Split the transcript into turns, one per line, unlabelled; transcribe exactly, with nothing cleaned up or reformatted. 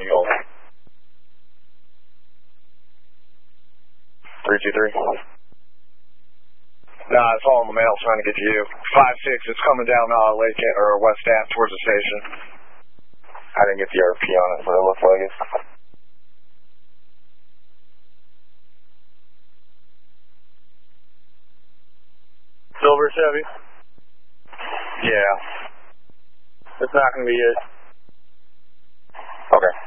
you hold. three two three. Nah, it's all in the mail trying to get to you. five six, it's coming down uh, Lake or West Ave towards the station. I didn't get the R P on it, but it looked like it.
Silver Chevy?
Yeah.
It's not going to be it.
Okay.